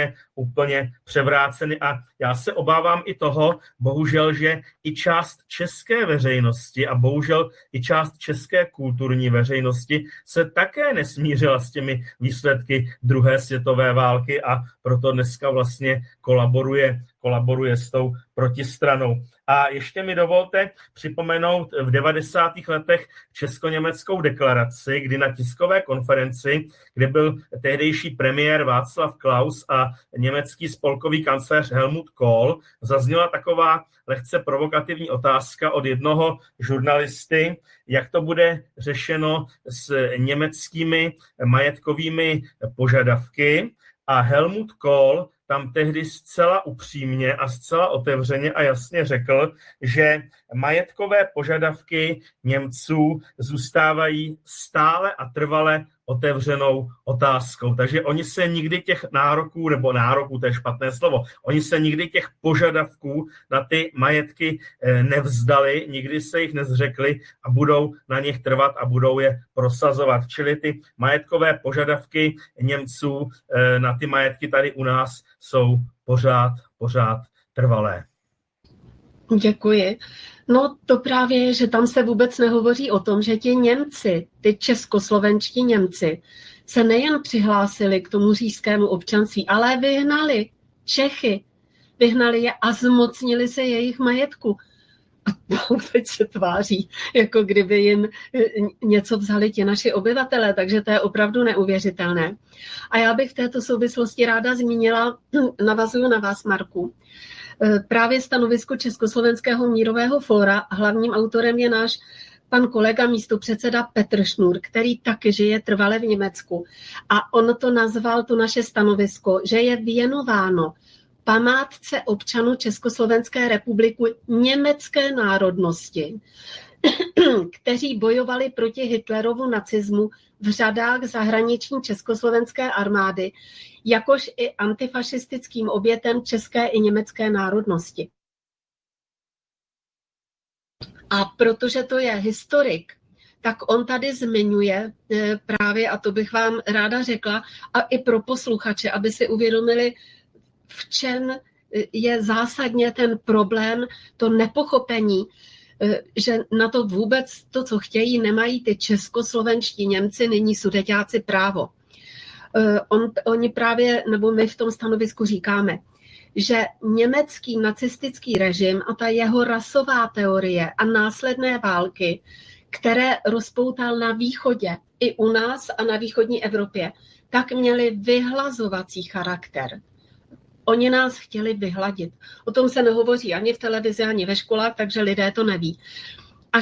úplně převráceny a já se obávám i toho, bohužel, že i část české veřejnosti a bohužel i část české kulturní veřejnosti se také nesmířila s těmi výsledky druhé světové války a proto dneska vlastně kolaboruje s tou protistranou. A ještě mi dovolte připomenout v 90. letech česko-německou deklaraci, kdy na tiskové konferenci, kde byl tehdejší premiér Václav Klaus a německý spolkový kancléř Helmut Kohl, zazněla taková lehce provokativní otázka od jednoho žurnalisty, jak to bude řešeno s německými majetkovými požadavky. A Helmut Kohl tam tehdy zcela upřímně a zcela otevřeně a jasně řekl, že majetkové požadavky Němců zůstávají stále a trvale otevřenou otázkou. Takže oni se nikdy těch nároků, to je špatné slovo, oni se nikdy těch požadavků na ty majetky nevzdali, nikdy se jich nezřekli a budou na nich trvat a budou je prosazovat. Čili ty majetkové požadavky Němců na ty majetky tady u nás jsou pořád trvalé. Děkuji. No to právě je, že tam se vůbec nehovoří o tom, že ti Němci, ty českoslovenští Němci, se nejen přihlásili k tomu říšskému občanství, ale vyhnali Čechy. Vyhnali je a zmocnili se jejich majetku. A teď se tváří, jako kdyby jim něco vzali ti naši obyvatelé, takže to je opravdu neuvěřitelné. A já bych v této souvislosti ráda zmínila, navazuju na vás, Marku, právě stanovisko Československého mírového fóra. Hlavním autorem je náš pan kolega místopředseda Petr Šnur, který taky žije trvale v Německu. A on to nazval, to naše stanovisko, že je věnováno památce občanů Československé republiky německé národnosti, kteří bojovali proti Hitlerovu nacismu v řadách zahraniční československé armády, jakož i antifašistickým obětem české i německé národnosti. A protože to je historik, tak on tady zmiňuje právě, a to bych vám ráda řekla, a i pro posluchače, aby si uvědomili, v čem je zásadně ten problém, to nepochopení, že na to vůbec to, co chtějí, nemají ty českoslovenští Němci, nyní Sudeťáci právo. Oni právě, nebo my v tom stanovisku říkáme, že německý nacistický režim a ta jeho rasová teorie a následné války, které rozpoutal na východě i u nás a na východní Evropě, tak měly vyhlazovací charakter. Oni nás chtěli vyhladit. O tom se nehovoří ani v televizi, ani ve školách, takže lidé to neví. A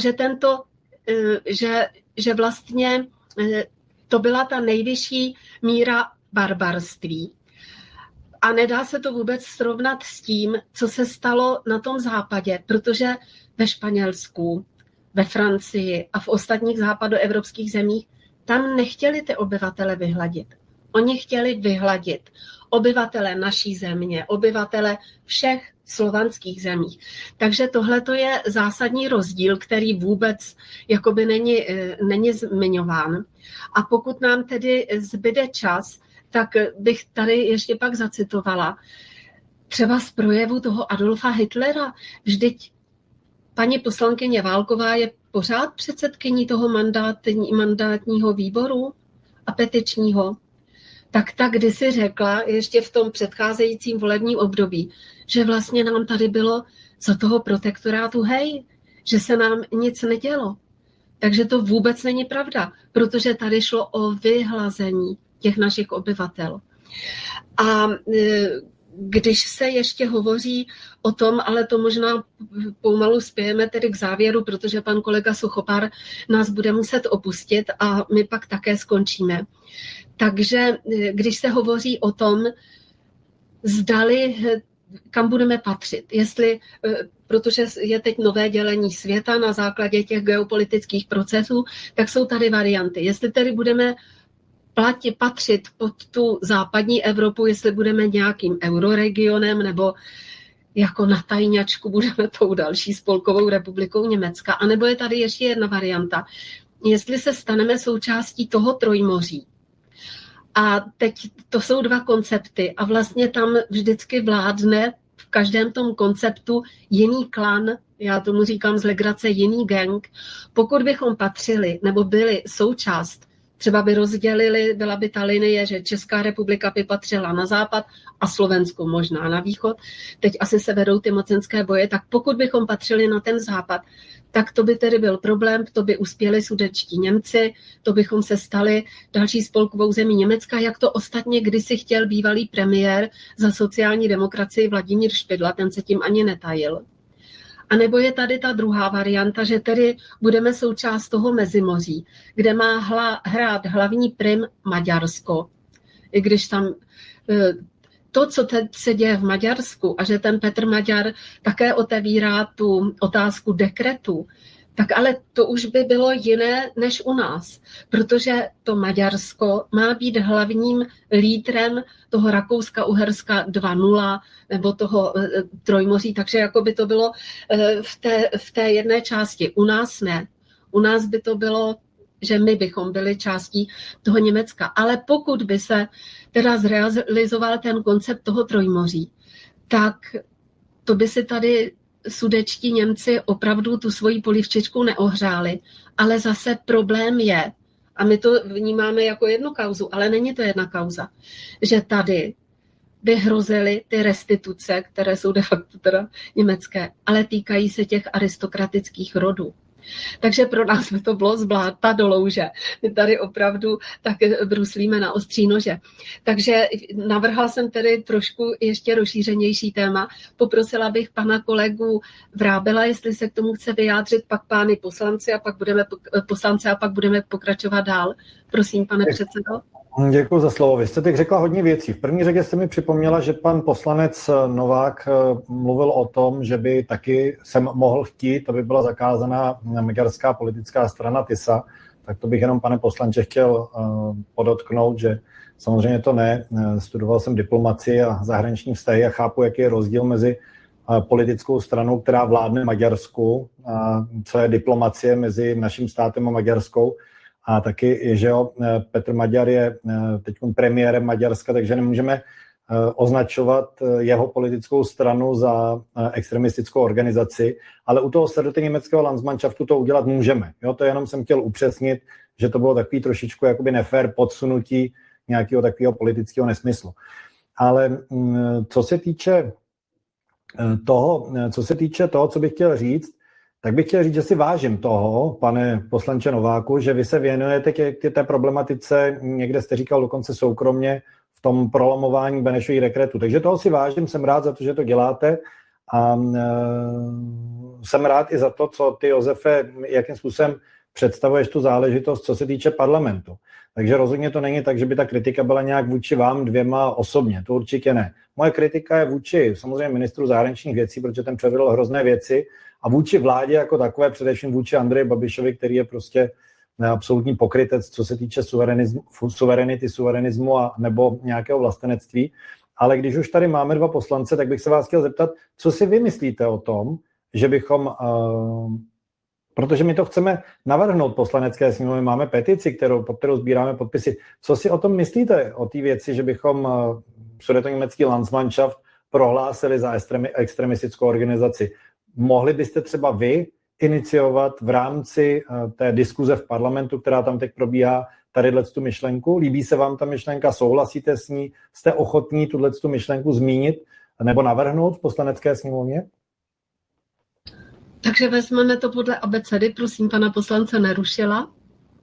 že vlastně to byla ta nejvyšší míra barbarství. A nedá se to vůbec srovnat s tím, co se stalo na tom západě, protože ve Španělsku, ve Francii a v ostatních západoevropských zemích tam nechtěli ty obyvatele vyhladit. Oni chtěli vyhladit obyvatele naší země, obyvatele všech slovanských zemí. Takže tohle je zásadní rozdíl, který vůbec jakoby není zmiňován. A pokud nám tedy zbyde čas, tak bych tady ještě pak zacitovala třeba z projevu toho Adolfa Hitlera. Vždyť paní poslankyně Válková je pořád předsedkyní toho mandátního výboru a petičního. Tak kdysi řekla ještě v tom předcházejícím volebním období, že vlastně nám tady bylo za toho protektorátu že se nám nic nedělo. Takže to vůbec není pravda, protože tady šlo o vyhlazení těch našich obyvatel. A když se ještě hovoří o tom, ale to možná pomalu spějeme tedy k závěru, protože pan kolega Suchopar nás bude muset opustit a my pak také skončíme. Takže když se hovoří o tom, zdali, kam budeme patřit, protože je teď nové dělení světa na základě těch geopolitických procesů, tak jsou tady varianty. Jestli tedy budeme patřit pod tu západní Evropu, jestli budeme nějakým euroregionem, nebo jako na tajňačku budeme tou další spolkovou republikou Německa. A nebo je tady ještě jedna varianta. Jestli se staneme součástí toho Trojmoří. A teď to jsou dva koncepty a vlastně tam vždycky vládne v každém tom konceptu jiný klan, já tomu říkám z legrace jiný gang. Pokud bychom patřili nebo byli součást, třeba by rozdělili, byla by ta linie, že Česká republika by patřila na západ a Slovensko možná na východ. Teď asi se vedou ty mocenské boje, tak pokud bychom patřili na ten západ, tak to by tedy byl problém, to by uspěli sudetští Němci, to bychom se stali další spolkovou zemí Německa, jak to ostatně kdysi chtěl bývalý premiér za sociální demokracii Vladimír Špidla, ten se tím ani netajil. A nebo je tady ta druhá varianta, že tedy budeme součást toho Mezimoří, kde má hrát hlavní prim Maďarsko. I když tam to, co teď se děje v Maďarsku a že ten Petr Maďar také otevírá tu otázku dekretu, tak ale to už by bylo jiné než u nás, protože to Maďarsko má být hlavním lídrem toho Rakouska-Uherska 2.0 nebo toho Trojmoří, takže jako by to bylo v té jedné části. U nás ne. U nás by to bylo, že my bychom byli částí toho Německa. Ale pokud by se teda zrealizoval ten koncept toho Trojmoří, tak to by si tady sudetští Němci opravdu tu svoji polívčičku neohřáli. Ale zase problém je, a my to vnímáme jako jednu kauzu, ale není to jedna kauza, že tady by hrozily ty restituce, které jsou de facto teda německé, ale týkají se těch aristokratických rodů. Takže pro nás by to bylo z bláta do louže. My tady opravdu tak bruslíme na ostří nože. Takže navrhla jsem tedy trošku ještě rozšířenější téma. Poprosila bych pana kolegu Vrábela, jestli se k tomu chce vyjádřit, pak pány poslanci a pak budeme pokračovat dál. Prosím, pane předsedo. Děkuji za slovo. Vy jste teď řekla hodně věcí. V první řadě jste mi připomněla, že pan poslanec Novák mluvil o tom, že by taky jsem mohl chtít, aby byla zakázaná maďarská politická strana TISA. Tak to bych jenom, pane poslanče, chtěl podotknout, že samozřejmě to ne. Studoval jsem diplomacii a zahraniční vztahy a chápu, jaký je rozdíl mezi politickou stranou, která vládne Maďarsku, co je diplomacie mezi naším státem a Maďarskou. A taky, že jo, Petr Maďar je teď premiérem Maďarska, takže nemůžeme označovat jeho politickou stranu za extremistickou organizaci, ale u toho Sudetoněmeckého Landsmannschaftu to udělat můžeme. Jo, to jenom jsem chtěl upřesnit, že to bylo takový trošičku jakoby nefér podsunutí nějakého takového politického nesmyslu. Ale co se týče toho, co bych chtěl říct, tak bych chtěl říct, že si vážím toho, pane poslanče Nováku, že vy se věnujete k té problematice, někde jste říkal dokonce soukromně, v tom prolamování Benešových dekretů. Takže toho si vážím, jsem rád za to, že to děláte a jsem rád i za to, co ty, Josefe, jakým způsobem představuješ tu záležitost, co se týče parlamentu. Takže rozhodně to není tak, že by ta kritika byla nějak vůči vám dvěma osobně, to určitě ne. Moje kritika je vůči samozřejmě ministru zahraničních věcí, protože ten předvedl hrozné věci, a vůči vládě jako takové, především vůči Andreji Babišovi, který je prostě absolutní pokrytec, co se týče suverenismu a nebo nějakého vlastenectví. Ale když už tady máme dva poslance, tak bych se vás chtěl zeptat, co si vy myslíte o tom, že bychom, protože my to chceme navrhnout poslanecké sněmovně, máme petici, pod kterou sbíráme podpisy. Co si o tom myslíte, o té věci, že bychom Sudetoněmecký Landsmannschaft prohlásili za extremistickou organizaci? Mohli byste třeba vy iniciovat v rámci té diskuze v parlamentu, která tam teď probíhá, tu myšlenku? Líbí se vám ta myšlenka, souhlasíte s ní, jste ochotní tu myšlenku zmínit nebo navrhnout v poslanecké sněmovně? Takže vezmeme to podle abecedy, prosím pana poslance Nerušila.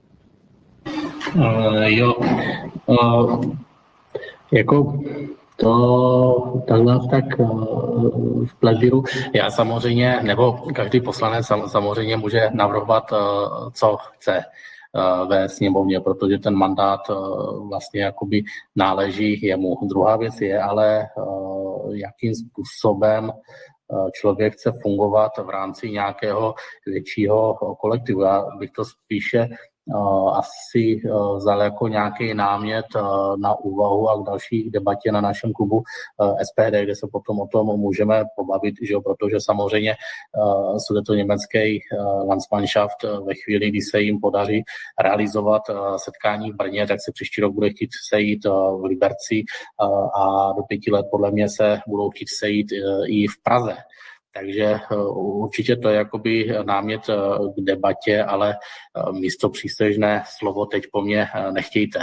Jako to takhle tak v plebíru. Já samozřejmě, nebo každý poslanec samozřejmě může navrhovat, co chce ve sněmovně, protože ten mandát vlastně jakoby náleží jemu. Druhá věc je ale, jakým způsobem člověk chce fungovat v rámci nějakého většího kolektivu. Já bych to spíše asi vzal jako nějaký námět na úvahu a k další debatě na našem klubu SPD, kde se potom o tom můžeme pobavit, že jo, protože samozřejmě Sudetoněmecký Landsmannschaft ve chvíli, kdy se jim podaří realizovat setkání v Brně, tak se příští rok bude chtít sejít v Liberci a do 5 let podle mě se budou chtít sejít i v Praze. Takže určitě to je jakoby námět k debatě, ale místo přísežné slovo teď po mně nechtějte.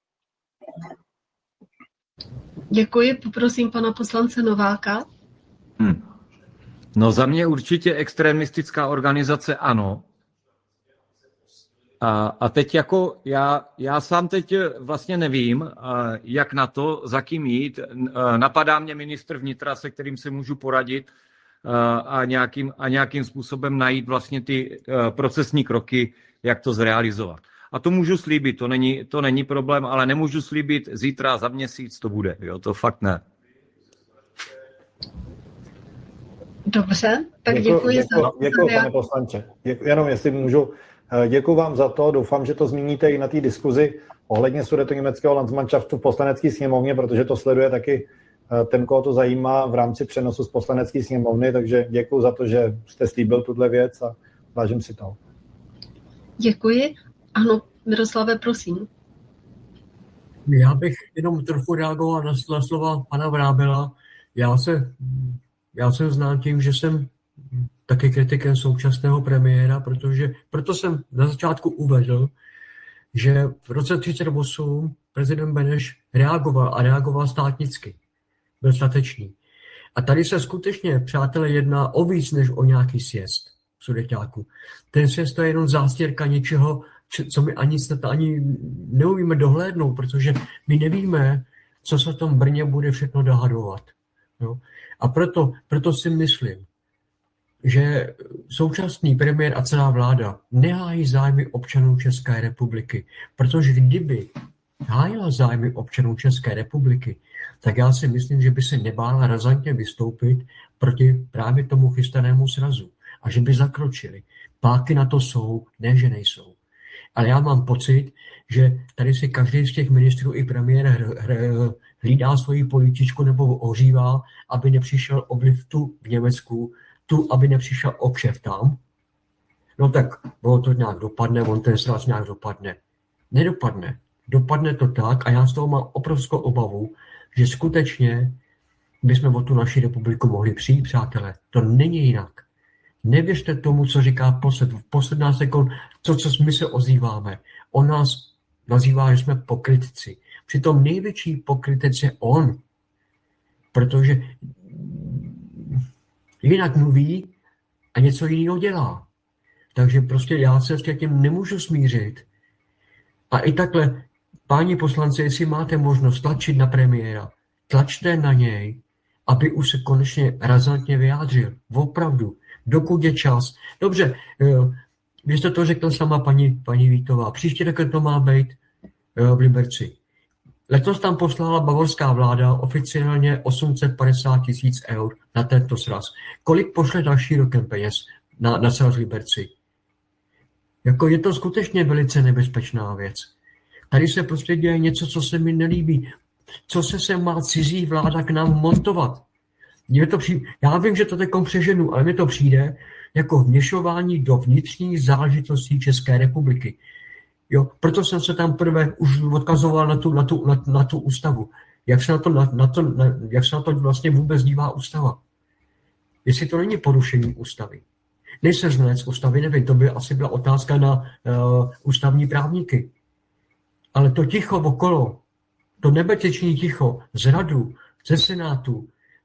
Děkuji, poprosím pana poslance Nováka. No za mě určitě extremistická organizace ano. A teď jako já sám teď vlastně nevím, jak na to, za kým jít. Napadá mě ministr vnitra, se kterým se můžu poradit, a nějakým způsobem najít vlastně ty procesní kroky, jak to zrealizovat. A to můžu slíbit, to není problém, ale nemůžu slíbit zítra, za měsíc to bude, jo, to fakt ne. Dobře, tak děkuji pane poslanče. Jenom jestli můžu, děkuji vám za to, doufám, že to zmíníte i na té diskuzi ohledně Sudetoněmeckého Landsmannschaftu v poslanecké sněmovně, protože to sleduje taky ten, koho to zajímá v rámci přenosu z poslanecké sněmovny, takže děkuji za to, že jste slíbil tuhle věc a vážím si toho. Děkuji. Ano, Miroslave, prosím. Já bych jenom trochu reagoval na slova pana Vrábela. Já jsem znám tím, že jsem taky kritikem současného premiéra, proto jsem na začátku uvedl, že v roce 1938 prezident Beneš reagoval státnicky. Byl statečný. A tady se skutečně, přátelé, jedná o víc než o nějaký sjezd. Sudeťáku. Ten sjezd to je jenom zástěrka něčeho, co my ani neumíme dohlédnout, protože my nevíme, co se v tom Brně bude všechno dohadovat. Jo? A proto si myslím, že současný premiér a celá vláda nehájí zájmy občanů České republiky, protože kdyby hájila zájmy občanů České republiky, tak já si myslím, že by se nebála razantně vystoupit proti právě tomu chystanému srazu a že by zakročili. Páky na to jsou, ne že nejsou. Ale já mám pocit, že tady si každý z těch ministrů i premiér hlídá svoji političku nebo ohřívá, aby nepřišel ovliv tu v Německu, tu, aby nepřišel okšev tam. No tak to nějak dopadne, on ten sraz nějak dopadne. Nedopadne. Dopadne to tak a já z toho mám obrovskou obavu, že skutečně bychom o tu naši republiku mohli přijít, přátelé. To není jinak. Nevěřte tomu, co říká posledná sekund, co my se ozýváme. On nás nazývá, že jsme pokrytci. Přitom největší pokrytec je on. Protože jinak mluví a něco jiného dělá. Takže prostě já se s tím nemůžu smířit. A i takhle, páni poslanci, jestli máte možnost tlačit na premiéra, tlačte na něj, aby už se konečně razantně vyjádřil. Opravdu. Dokud je čas. Dobře, vy jste to řekl sama paní Vítová. Příští rok to má být v Liberci. Letos tam poslala bavorská vláda oficiálně 850 000 eur na tento sraz. Kolik pošle další rokem peněz na sraz v Liberci? Jako je to skutečně velice nebezpečná věc. Tady se prostě děje něco, co se mi nelíbí. Co se má cizí vláda k nám montovat? Já vím, že to takom přeženu, ale mi to přijde jako vměšování do vnitřních záležitostí České republiky. Jo, proto jsem se tam prvé už odkazoval na tu ústavu. Jak se na to vlastně vůbec dívá ústava? Jestli to není porušení ústavy. Nejsem znalec ústavy, nevím, to by asi byla otázka na ústavní právníky. Ale to ticho okolo, to nebezpečné ticho z radu, ze senátu,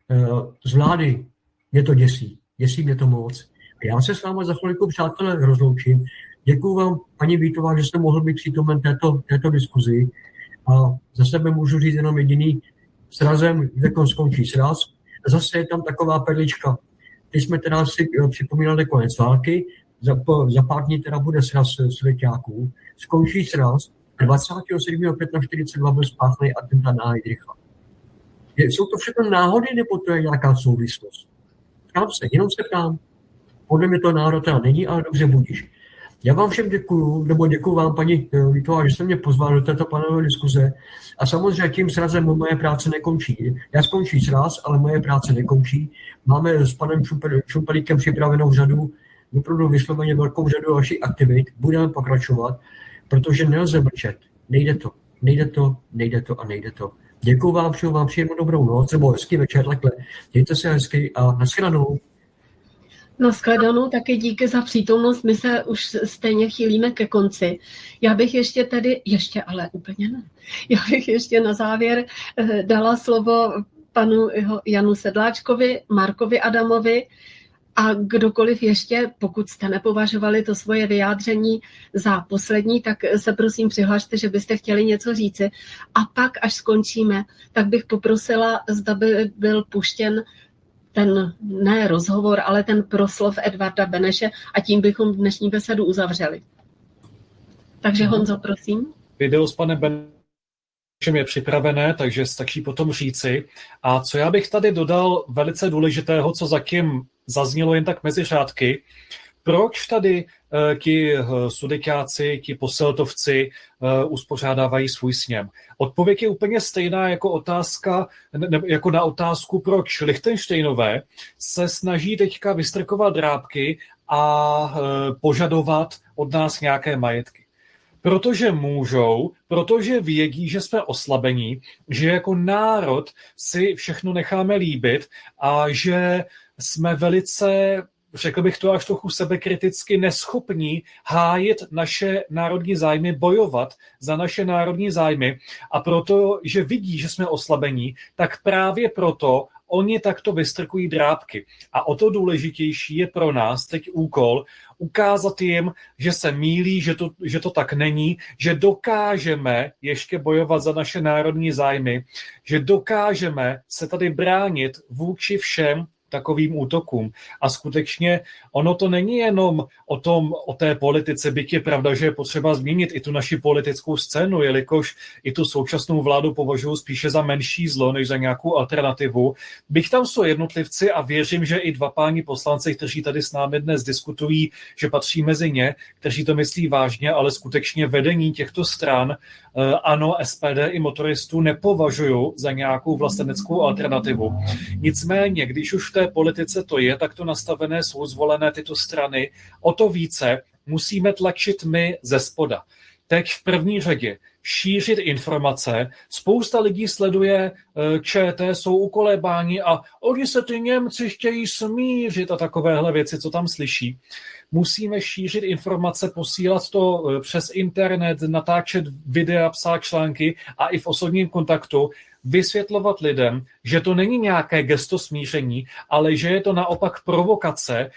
z vlády, mě to děsí. Děsí mě to moc. Já se s vámi za chvilku, přátelé, rozloučím. Děkuju vám, paní Vítová, že jste mohl být přítomen této diskuzi. A za sebe můžu říct jenom jediný, srazem, kde skončí sraz. Zase je tam taková perlička. Teď jsme teda si připomínali konec války, za pár dní teda bude sraz Sudeťáků. Skončí sraz, 27. května 1942 byl spáchaný atentát na Heydricha. Jsou to všechno náhody, nebo to je nějaká souvislost? Ptám se, jenom se ptám. Podle mě to náhoda teda není, ale dobře budíš. Já vám všem děkuju vám, paní Vítová, že jste mě pozval do této panelové diskuze. A samozřejmě tím srazem moje práce nekončí. Já skončí sraz, ale moje práce nekončí. Máme s panem Šumpelíkem připravenou řadu, opravdu vysloveně velkou řadu vašich aktivit. Budeme pokračovat, protože nelze mlčet. Nejde to. Děkuju vám, přeju vám příjemnou dobrou noc, nebo hezký večer, takhle. Mějte se hezky a nashledanou. Nashledanou, taky díky za přítomnost. My se už stejně chýlíme ke konci. Já bych ale úplně ne. Já bych ještě na závěr dala slovo panu Janu Sedláčkovi, Markovi Adamovi a kdokoliv ještě, pokud jste nepovažovali to svoje vyjádření za poslední, tak se prosím přihlašte, že byste chtěli něco říci. A pak, až skončíme, tak bych poprosila, zda by byl puštěn ten ne rozhovor, ale ten proslov Edvarda Beneše a tím bychom dnešní besedu uzavřeli. Takže Honzo, prosím. Video s panem Benešem je připravené, takže stačí potom říci. A co já bych tady dodal velice důležitého, co zatím zaznělo jen tak mezi řádky, proč tady ti sudeťáci, ti poseltovci uspořádávají svůj sněm? Odpověď je úplně stejná jako na otázku, proč Lichtenštejnové se snaží teďka vystrkovat drápky a požadovat od nás nějaké majetky. Protože můžou, protože vědí, že jsme oslabení, že jako národ si všechno necháme líbit a že jsme velice, řekl bych to až trochu sebekriticky, neschopní hájit naše národní zájmy, bojovat za naše národní zájmy a proto, že vidí, že jsme oslabení, tak právě proto oni takto vystrkují drápky. A o to důležitější je pro nás teď úkol ukázat jim, že se mýlí, že to tak není, že dokážeme ještě bojovat za naše národní zájmy, že dokážeme se tady bránit vůči všem takovým útokům. A skutečně ono to není jenom o té politice, byť je pravda, že je potřeba změnit i tu naši politickou scénu, jelikož i tu současnou vládu považuji spíše za menší zlo, než za nějakou alternativu. Byť tam jsou jednotlivci a věřím, že i dva páni poslanci, kteří tady s námi dnes diskutují, že patří mezi ně, kteří to myslí vážně, ale skutečně vedení těchto stran, ANO, SPD i motoristů nepovažuju za nějakou vlasteneckou alternativu. Nicméně, když už v té politice to je takto nastavené, jsou zvolené tyto strany, o to více musíme tlačit my ze spoda. Teď v první řadě šířit informace. Spousta lidí sleduje ČT, jsou ukolébáni a oni se ty Němci chtějí smířit a takovéhle věci, co tam slyší. Musíme šířit informace, posílat to přes internet, natáčet videa, psát články a i v osobním kontaktu vysvětlovat lidem, že to není nějaké gesto smíření, ale že je to naopak provokace